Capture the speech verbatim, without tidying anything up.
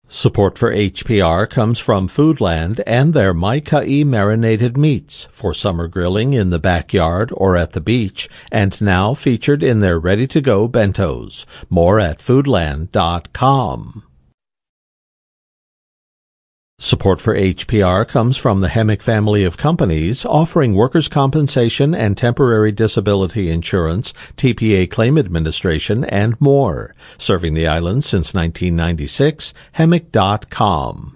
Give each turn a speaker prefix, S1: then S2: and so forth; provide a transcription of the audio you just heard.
S1: Support for H P R comes from Foodland and their Mai Kai marinated meats for summer grilling in the backyard or at the beach, and now featured in their ready-to-go bentos. More at foodland dot com. Support for H P R comes from the Hemic family of companies offering workers' compensation and temporary disability insurance, T P A claim administration, and more. Serving the island since nineteen ninety-six, hemic dot com.